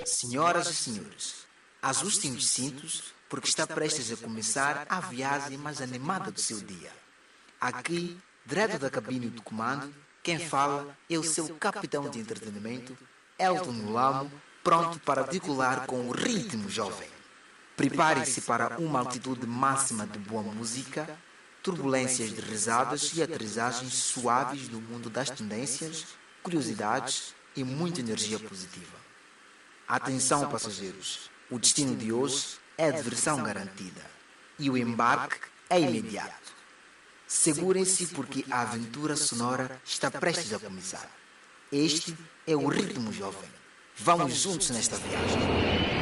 Senhoras e senhores, ajustem os cintos porque está prestes a começar a viagem mais animada do seu dia. Aqui, direto da cabine do comando, quem fala é o seu capitão de entretenimento, Elton Mulamo, pronto para decolar com o ritmo jovem. Prepare-se para uma altitude máxima de boa música, turbulências de risadas e aterrissagens suaves no mundo das tendências, curiosidades e muita energia positiva. Atenção, passageiros, o destino de hoje é diversão garantida e o embarque é imediato. Segurem-se porque a aventura sonora está prestes a começar. Este é o ritmo jovem. Vamos juntos nesta viagem.